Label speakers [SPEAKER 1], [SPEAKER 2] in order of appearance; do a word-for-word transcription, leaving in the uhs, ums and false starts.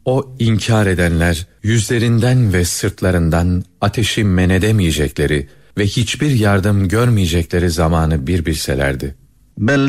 [SPEAKER 1] O inkar edenler yüzlerinden ve sırtlarından ateşi men edemeyecekleri ve hiçbir yardım görmeyecekleri zamanı bir bilselerdi.
[SPEAKER 2] بل